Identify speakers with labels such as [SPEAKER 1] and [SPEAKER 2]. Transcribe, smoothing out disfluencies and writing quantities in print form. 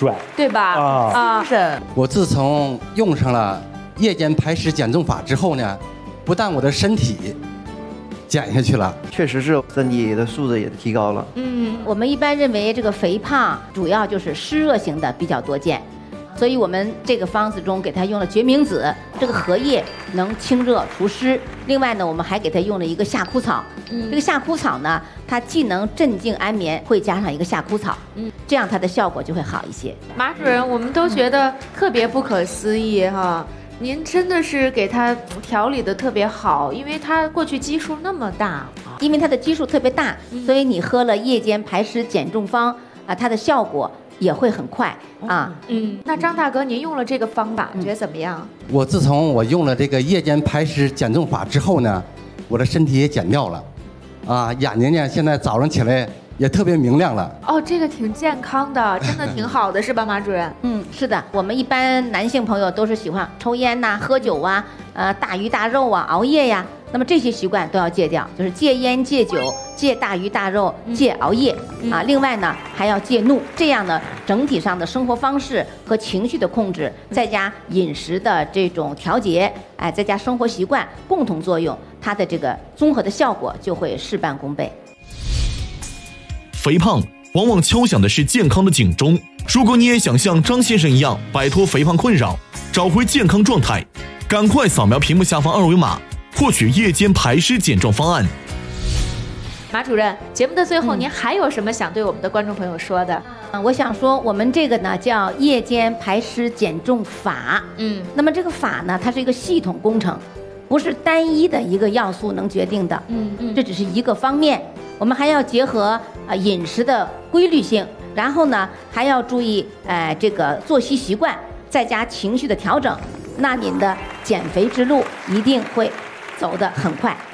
[SPEAKER 1] 帅，
[SPEAKER 2] 对吧？
[SPEAKER 3] 是。
[SPEAKER 4] 我自从用上了夜间排湿减重法之后呢，不但我的身体减下去了，
[SPEAKER 5] 确实是身体的素质也提高了。
[SPEAKER 3] 我们一般认为这个肥胖主要就是湿热型的比较多见。所以我们这个方子中给它用了决明子，这个荷叶能清热除湿。另外呢，我们还给它用了一个夏枯草。这个夏枯草呢，它既能镇静安眠，会加上一个夏枯草，这样它的效果就会好一些。
[SPEAKER 2] 马主任，我们都觉得特别不可思议哈，您真的是给它调理的特别好，因为它过去基数那么大。
[SPEAKER 3] 因为它的基数特别大，所以你喝了夜间排湿减重方啊，它的效果也会很快啊。
[SPEAKER 2] 那张大哥，您用了这个方法，觉得怎么样？
[SPEAKER 4] 我自从我用了这个夜间排湿减重法之后呢，我的身体也减掉了，眼睛呢现在早上起来也特别明亮了。
[SPEAKER 2] 哦，这个挺健康的，真的挺好的，是吧，马主任？
[SPEAKER 3] 是的，我们一般男性朋友都是喜欢抽烟呐、喝酒啊、大鱼大肉啊、熬夜呀。那么这些习惯都要戒掉，就是戒烟、戒酒、戒大鱼大肉、戒熬夜啊。另外呢，还要戒怒，这样呢，整体上的生活方式和情绪的控制，再加饮食的这种调节，再加生活习惯共同作用，它的这个综合的效果就会事半功倍。
[SPEAKER 6] 肥胖往往敲响的是健康的警钟。如果你也想像张先生一样摆脱肥胖困扰，找回健康状态，赶快扫描屏幕下方二维码，获取夜间排湿减重方案。
[SPEAKER 2] 马主任，节目的最后，您还有什么想对我们的观众朋友说的？
[SPEAKER 3] 我想说，我们这个呢叫夜间排湿减重法。那么这个法呢，它是一个系统工程，不是单一的一个要素能决定的。这只是一个方面，我们还要结合饮食的规律性，然后呢还要注意这个作息习惯，再加情绪的调整，那您的减肥之路一定会走得很快。